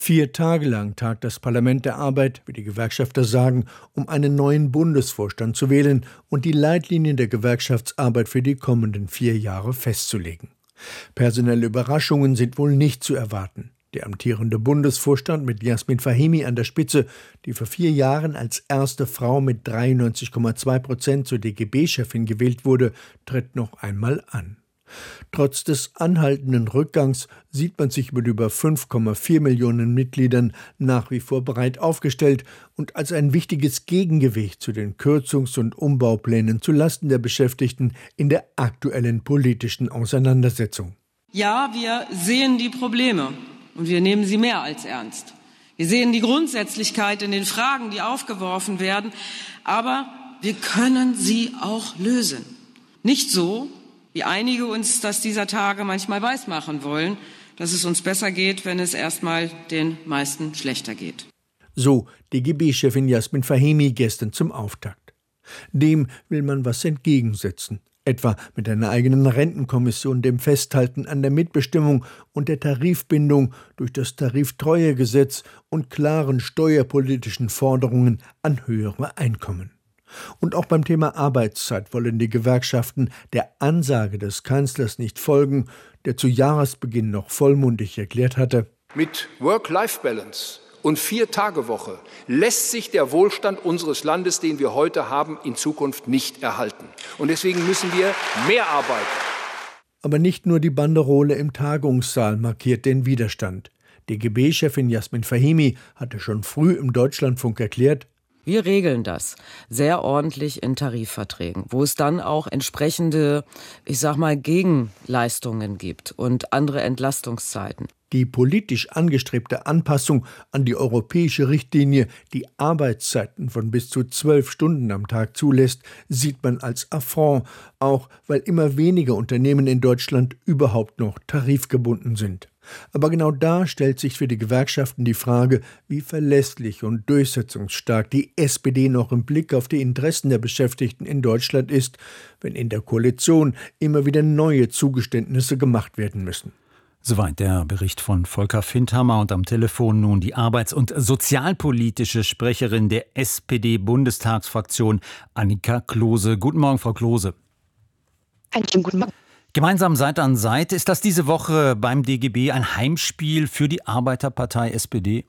4 Tage lang tagt das Parlament der Arbeit, wie die Gewerkschafter sagen, um einen neuen Bundesvorstand zu wählen und die Leitlinien der Gewerkschaftsarbeit für die kommenden 4 Jahre festzulegen. Personelle Überraschungen sind wohl nicht zu erwarten. Der amtierende Bundesvorstand mit Yasmin Fahimi an der Spitze, die vor 4 Jahren als erste Frau mit 93,2% zur DGB-Chefin gewählt wurde, tritt noch einmal an. Trotz des anhaltenden Rückgangs sieht man sich mit über 5,4 Millionen Mitgliedern nach wie vor breit aufgestellt und als ein wichtiges Gegengewicht zu den Kürzungs- und Umbauplänen zulasten der Beschäftigten in der aktuellen politischen Auseinandersetzung. Ja, wir sehen die Probleme und wir nehmen sie mehr als ernst. Wir sehen die Grundsätzlichkeit in den Fragen, die aufgeworfen werden, aber wir können sie auch lösen. Nicht so, wie einige uns das dieser Tage manchmal weismachen wollen, dass es uns besser geht, wenn es erstmal den meisten schlechter geht. So DGB-Chefin Yasmin Fahimi gestern zum Auftakt. Dem will man was entgegensetzen, etwa mit einer eigenen Rentenkommission, dem Festhalten an der Mitbestimmung und der Tarifbindung durch das Tariftreuegesetz und klaren steuerpolitischen Forderungen an höhere Einkommen. Und auch beim Thema Arbeitszeit wollen die Gewerkschaften der Ansage des Kanzlers nicht folgen, der zu Jahresbeginn noch vollmundig erklärt hatte: Mit Work-Life-Balance und 4-Tage-Woche lässt sich der Wohlstand unseres Landes, den wir heute haben, in Zukunft nicht erhalten. Und deswegen müssen wir mehr arbeiten. Aber nicht nur die Banderole im Tagungssaal markiert den Widerstand. DGB-Chefin Yasmin Fahimi hatte schon früh im Deutschlandfunk erklärt: Wir regeln das sehr ordentlich in Tarifverträgen, wo es dann auch entsprechende, Gegenleistungen gibt und andere Entlastungszeiten. Die politisch angestrebte Anpassung an die europäische Richtlinie, die Arbeitszeiten von bis zu 12 Stunden am Tag zulässt, sieht man als Affront, auch weil immer weniger Unternehmen in Deutschland überhaupt noch tarifgebunden sind. Aber genau da stellt sich für die Gewerkschaften die Frage, wie verlässlich und durchsetzungsstark die SPD noch im Blick auf die Interessen der Beschäftigten in Deutschland ist, wenn in der Koalition immer wieder neue Zugeständnisse gemacht werden müssen. Soweit der Bericht von Volker Findhammer und am Telefon nun die arbeits- und sozialpolitische Sprecherin der SPD-Bundestagsfraktion Annika Klose. Guten Morgen, Frau Klose. Einen schönen guten Morgen. Gemeinsam Seite an Seite, ist das diese Woche beim DGB ein Heimspiel für die Arbeiterpartei SPD?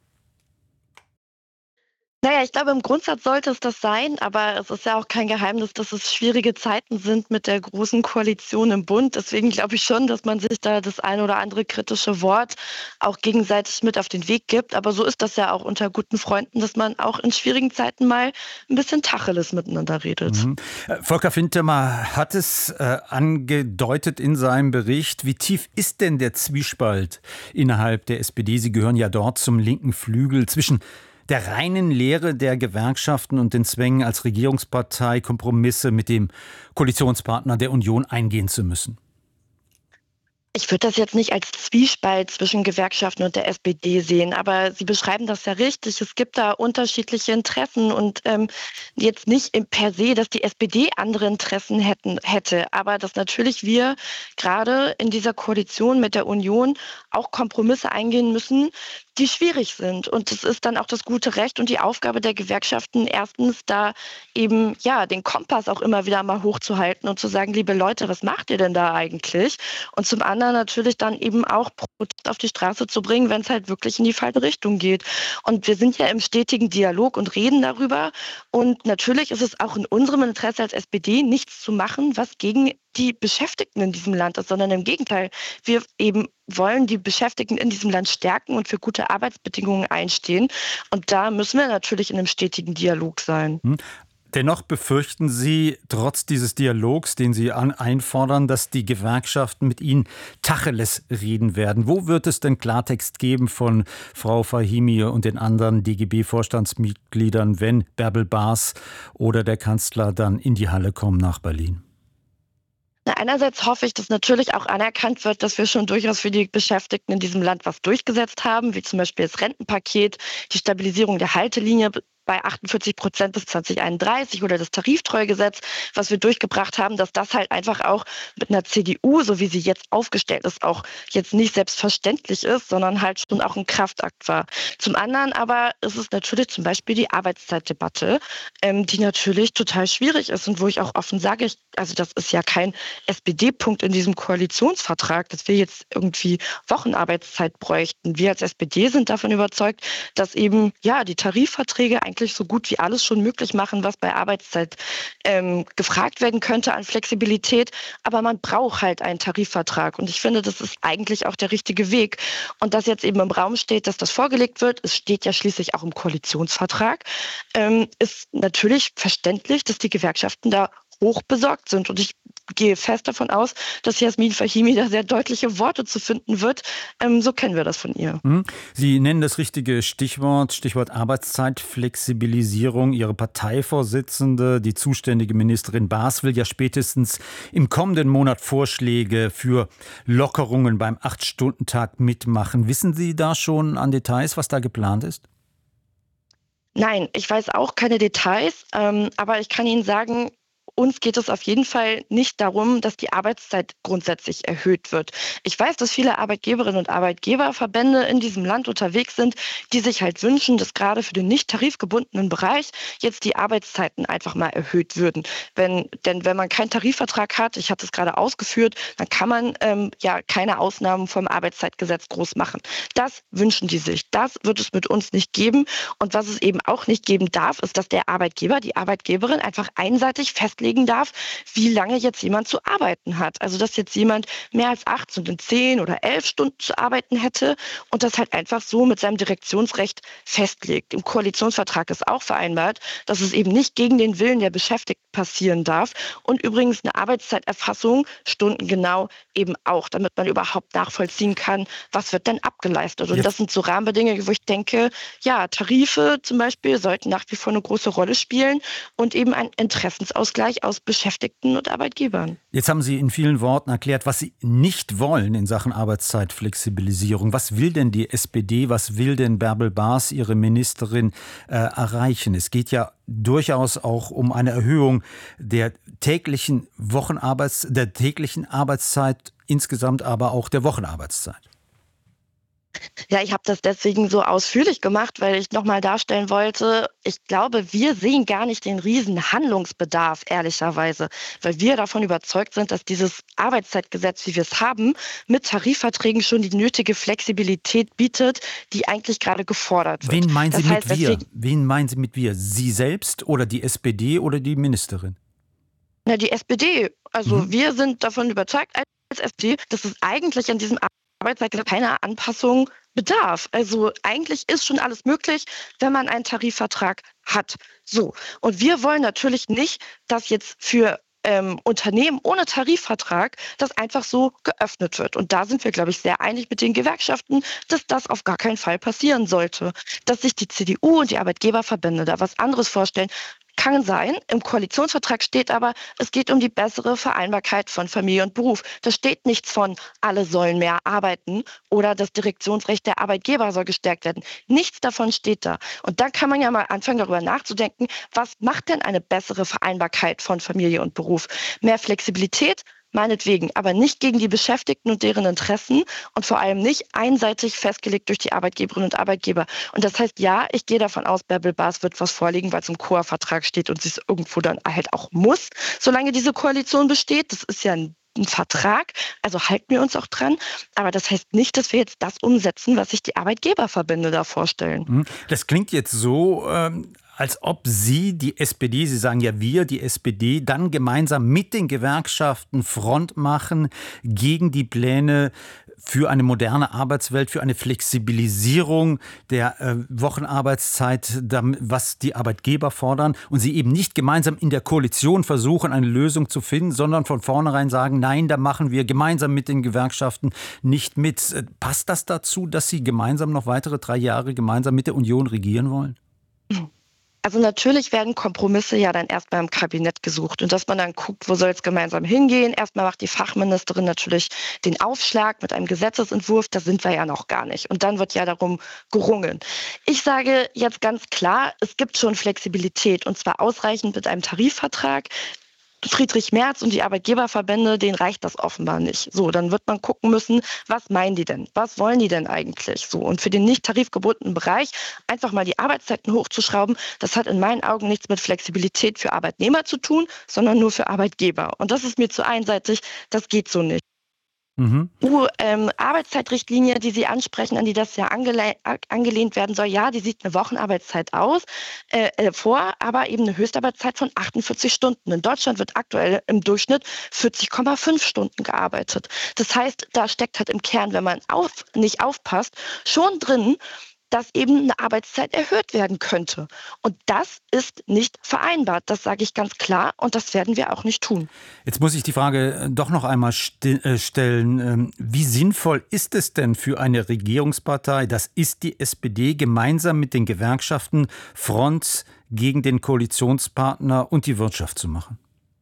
Naja, ich glaube, im Grundsatz sollte es das sein, aber es ist ja auch kein Geheimnis, dass es schwierige Zeiten sind mit der großen Koalition im Bund. Deswegen glaube ich schon, dass man sich da das eine oder andere kritische Wort auch gegenseitig mit auf den Weg gibt. Aber so ist das ja auch unter guten Freunden, dass man auch in schwierigen Zeiten mal ein bisschen Tacheles miteinander redet. Volker Findhammer hat es angedeutet in seinem Bericht. Wie tief ist denn der Zwiespalt innerhalb der SPD? Sie gehören ja dort zum linken Flügel zwischen der reinen Lehre der Gewerkschaften und den Zwängen als Regierungspartei Kompromisse mit dem Koalitionspartner der Union eingehen zu müssen. Ich würde das jetzt nicht als Zwiespalt zwischen Gewerkschaften und der SPD sehen, aber Sie beschreiben das ja richtig. Es gibt da unterschiedliche Interessen und jetzt nicht per se, dass die SPD andere Interessen hätte, aber dass natürlich wir gerade in dieser Koalition mit der Union auch Kompromisse eingehen müssen, die schwierig sind. Und es ist dann auch das gute Recht und die Aufgabe der Gewerkschaften, erstens da eben den Kompass auch immer wieder mal hochzuhalten und zu sagen, liebe Leute, was macht ihr denn da eigentlich? Und zum anderen natürlich dann eben auch Protest auf die Straße zu bringen, wenn es halt wirklich in die falsche Richtung geht. Und wir sind ja im stetigen Dialog und reden darüber. Und natürlich ist es auch in unserem Interesse als SPD, nichts zu machen, was gegen die Beschäftigten in diesem Land ist, sondern im Gegenteil. Wir eben wollen die Beschäftigten in diesem Land stärken und für gute Arbeitsbedingungen einstehen. Und da müssen wir natürlich in einem stetigen Dialog sein. Dennoch befürchten Sie, trotz dieses Dialogs, den Sie einfordern, dass die Gewerkschaften mit Ihnen Tacheles reden werden. Wo wird es denn Klartext geben von Frau Fahimi und den anderen DGB-Vorstandsmitgliedern, wenn Bärbel Baas oder der Kanzler dann in die Halle kommen nach Berlin? Einerseits hoffe ich, dass natürlich auch anerkannt wird, dass wir schon durchaus für die Beschäftigten in diesem Land was durchgesetzt haben, wie zum Beispiel das Rentenpaket, die Stabilisierung der Haltelinie bei 48% bis 2031 oder das Tariftreuegesetz, was wir durchgebracht haben, dass das halt einfach auch mit einer CDU, so wie sie jetzt aufgestellt ist, auch jetzt nicht selbstverständlich ist, sondern halt schon auch ein Kraftakt war. Zum anderen aber ist es natürlich zum Beispiel die Arbeitszeitdebatte, die natürlich total schwierig ist und wo ich auch offen sage, also das ist ja kein SPD-Punkt in diesem Koalitionsvertrag, dass wir jetzt irgendwie Wochenarbeitszeit bräuchten. Wir als SPD sind davon überzeugt, dass eben die Tarifverträge eigentlich so gut wie alles schon möglich machen, was bei Arbeitszeit gefragt werden könnte an Flexibilität. Aber man braucht halt einen Tarifvertrag. Und ich finde, das ist eigentlich auch der richtige Weg. Und dass jetzt eben im Raum steht, dass das vorgelegt wird, es steht ja schließlich auch im Koalitionsvertrag, ist natürlich verständlich, dass die Gewerkschaften da hoch besorgt sind. Und ich gehe fest davon aus, dass Jasmin Fahimi da sehr deutliche Worte zu finden wird. So kennen wir das von ihr. Sie nennen das richtige Stichwort Arbeitszeitflexibilisierung. Ihre Parteivorsitzende, die zuständige Ministerin Baas, will ja spätestens im kommenden Monat Vorschläge für Lockerungen beim 8-Stunden-Tag mitmachen. Wissen Sie da schon an Details, was da geplant ist? Nein, ich weiß auch keine Details, aber ich kann Ihnen sagen, uns geht es auf jeden Fall nicht darum, dass die Arbeitszeit grundsätzlich erhöht wird. Ich weiß, dass viele Arbeitgeberinnen und Arbeitgeberverbände in diesem Land unterwegs sind, die sich halt wünschen, dass gerade für den nicht tarifgebundenen Bereich jetzt die Arbeitszeiten einfach mal erhöht würden. Denn wenn man keinen Tarifvertrag hat, ich hatte es gerade ausgeführt, dann kann man keine Ausnahmen vom Arbeitszeitgesetz groß machen. Das wünschen die sich. Das wird es mit uns nicht geben. Und was es eben auch nicht geben darf, ist, dass der Arbeitgeber, die Arbeitgeberin einfach einseitig festlegen darf, wie lange jetzt jemand zu arbeiten hat. Also dass jetzt jemand mehr als 8, sondern 10 oder 11 Stunden zu arbeiten hätte und das halt einfach so mit seinem Direktionsrecht festlegt. Im Koalitionsvertrag ist auch vereinbart, dass es eben nicht gegen den Willen der Beschäftigten passieren darf und übrigens eine Arbeitszeiterfassung stundengenau eben auch, damit man überhaupt nachvollziehen kann, was wird denn abgeleistet. Und das sind so Rahmenbedingungen, wo ich denke, Tarife zum Beispiel sollten nach wie vor eine große Rolle spielen und eben ein Interessensausgleich aus Beschäftigten und Arbeitgebern. Jetzt haben Sie in vielen Worten erklärt, was Sie nicht wollen in Sachen Arbeitszeitflexibilisierung. Was will denn die SPD, was will denn Bärbel Baas, Ihre Ministerin, erreichen? Es geht ja durchaus auch um eine Erhöhung der täglichen Arbeitszeit, insgesamt aber auch der Wochenarbeitszeit. Ja, ich habe das deswegen so ausführlich gemacht, weil ich nochmal darstellen wollte, ich glaube, wir sehen gar nicht den riesen Handlungsbedarf, ehrlicherweise, weil wir davon überzeugt sind, dass dieses Arbeitszeitgesetz, wie wir es haben, mit Tarifverträgen schon die nötige Flexibilität bietet, die eigentlich gerade gefordert wird. Wen meinen Sie mit wir? Wen meinen Sie mit wir? Sie selbst oder die SPD oder die Ministerin? Na, die SPD. Also wir sind davon überzeugt als SPD, dass es eigentlich an diesem Arbeitszeitgesetz keiner Anpassung bedarf. Also eigentlich ist schon alles möglich, wenn man einen Tarifvertrag hat. So. Und wir wollen natürlich nicht, dass jetzt für Unternehmen ohne Tarifvertrag das einfach so geöffnet wird. Und da sind wir, glaube ich, sehr einig mit den Gewerkschaften, dass das auf gar keinen Fall passieren sollte. Dass sich die CDU und die Arbeitgeberverbände da was anderes vorstellen, kann sein. Im Koalitionsvertrag steht aber, es geht um die bessere Vereinbarkeit von Familie und Beruf. Da steht nichts von, alle sollen mehr arbeiten oder das Direktionsrecht der Arbeitgeber soll gestärkt werden. Nichts davon steht da. Und dann kann man ja mal anfangen, darüber nachzudenken, was macht denn eine bessere Vereinbarkeit von Familie und Beruf? Mehr Flexibilität? Meinetwegen, aber nicht gegen die Beschäftigten und deren Interessen und vor allem nicht einseitig festgelegt durch die Arbeitgeberinnen und Arbeitgeber. Und das heißt, ja, ich gehe davon aus, Bärbel Baas wird was vorlegen, weil es im COA-Vertrag steht und sie es irgendwo dann halt auch muss, solange diese Koalition besteht. Das ist ja ein Vertrag, also halten wir uns auch dran. Aber das heißt nicht, dass wir jetzt das umsetzen, was sich die Arbeitgeberverbände da vorstellen. Das klingt jetzt so, als ob Sie, die SPD, Sie sagen ja wir, die SPD, dann gemeinsam mit den Gewerkschaften Front machen gegen die Pläne für eine moderne Arbeitswelt, für eine Flexibilisierung der Wochenarbeitszeit, was die Arbeitgeber fordern. Und Sie eben nicht gemeinsam in der Koalition versuchen, eine Lösung zu finden, sondern von vornherein sagen, nein, da machen wir gemeinsam mit den Gewerkschaften nicht mit. Passt das dazu, dass Sie gemeinsam noch weitere 3 Jahre gemeinsam mit der Union regieren wollen? Also natürlich werden Kompromisse ja dann erstmal im Kabinett gesucht und dass man dann guckt, wo soll es gemeinsam hingehen. Erstmal macht die Fachministerin natürlich den Aufschlag mit einem Gesetzesentwurf, da sind wir ja noch gar nicht. Und dann wird ja darum gerungen. Ich sage jetzt ganz klar, es gibt schon Flexibilität und zwar ausreichend mit einem Tarifvertrag. Friedrich Merz und die Arbeitgeberverbände, denen reicht das offenbar nicht. So, dann wird man gucken müssen, was meinen die denn? Was wollen die denn eigentlich? So, und für den nicht tarifgebundenen Bereich einfach mal die Arbeitszeiten hochzuschrauben, das hat in meinen Augen nichts mit Flexibilität für Arbeitnehmer zu tun, sondern nur für Arbeitgeber. Und das ist mir zu einseitig, das geht so nicht. Arbeitszeitrichtlinie, die Sie ansprechen, an die das ja angelehnt werden soll, ja, die sieht eine Wochenarbeitszeit vor, aber eben eine Höchstarbeitszeit von 48 Stunden. In Deutschland wird aktuell im Durchschnitt 40,5 Stunden gearbeitet. Das heißt, da steckt halt im Kern, wenn man nicht aufpasst, schon drin, dass eben eine Arbeitszeit erhöht werden könnte. Und das ist nicht vereinbart, das sage ich ganz klar und das werden wir auch nicht tun. Jetzt muss ich die Frage doch noch einmal stellen. Wie sinnvoll ist es denn für eine Regierungspartei, das ist die SPD, gemeinsam mit den Gewerkschaften Front gegen den Koalitionspartner und die Wirtschaft zu machen?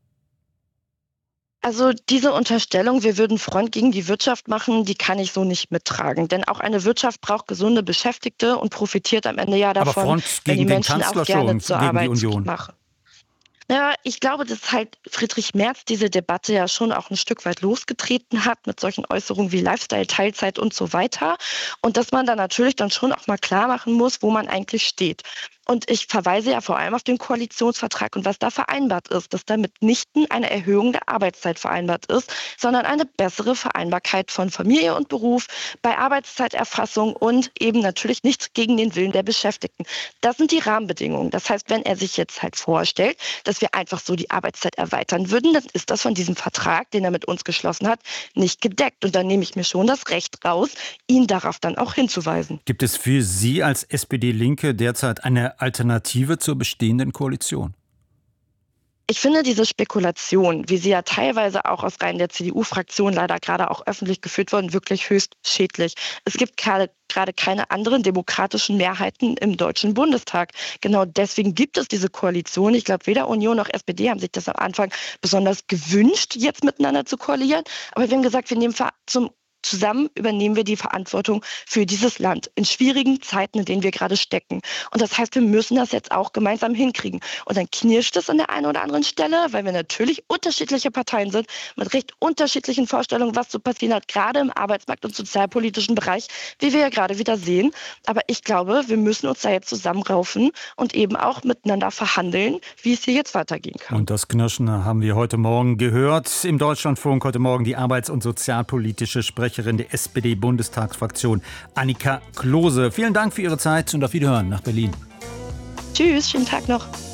Also diese Unterstellung, wir würden Front gegen die Wirtschaft machen, die kann ich so nicht mittragen. Denn auch eine Wirtschaft braucht gesunde Beschäftigte und profitiert am Ende ja davon, aber Front wenn die gegen den Menschen Kanzler auch gerne schon, zur gegen Arbeit die Union machen. Ja, ich glaube, dass halt Friedrich Merz diese Debatte ja schon auch ein Stück weit losgetreten hat mit solchen Äußerungen wie Lifestyle, Teilzeit und so weiter. Und dass man da natürlich dann schon auch mal klar machen muss, wo man eigentlich steht. Und ich verweise ja vor allem auf den Koalitionsvertrag und was da vereinbart ist, dass da mitnichten eine Erhöhung der Arbeitszeit vereinbart ist, sondern eine bessere Vereinbarkeit von Familie und Beruf bei Arbeitszeiterfassung und eben natürlich nichts gegen den Willen der Beschäftigten. Das sind die Rahmenbedingungen. Das heißt, wenn er sich jetzt halt vorstellt, dass wir einfach so die Arbeitszeit erweitern würden, dann ist das von diesem Vertrag, den er mit uns geschlossen hat, nicht gedeckt. Und dann nehme ich mir schon das Recht raus, ihn darauf dann auch hinzuweisen. Gibt es für Sie als SPD-Linke derzeit eine Alternative zur bestehenden Koalition? Ich finde diese Spekulation, wie sie ja teilweise auch aus Reihen der CDU-Fraktion leider gerade auch öffentlich geführt wurden, wirklich höchst schädlich. Es gibt gerade keine anderen demokratischen Mehrheiten im Deutschen Bundestag. Genau deswegen gibt es diese Koalition. Ich glaube, weder Union noch SPD haben sich das am Anfang besonders gewünscht, jetzt miteinander zu koalieren. Aber wir haben gesagt, wir nehmen zusammen übernehmen wir die Verantwortung für dieses Land in schwierigen Zeiten, in denen wir gerade stecken. Und das heißt, wir müssen das jetzt auch gemeinsam hinkriegen. Und dann knirscht es an der einen oder anderen Stelle, weil wir natürlich unterschiedliche Parteien sind, mit recht unterschiedlichen Vorstellungen, was zu passieren hat, gerade im Arbeitsmarkt- und sozialpolitischen Bereich, wie wir ja gerade wieder sehen. Aber ich glaube, wir müssen uns da jetzt zusammenraufen und eben auch miteinander verhandeln, wie es hier jetzt weitergehen kann. Und das Knirschen haben wir heute Morgen gehört. Im Deutschlandfunk heute Morgen die arbeits- und sozialpolitische Sprecherin der SPD-Bundestagsfraktion Annika Klose. Vielen Dank für Ihre Zeit und auf Wiederhören nach Berlin. Tschüss, schönen Tag noch.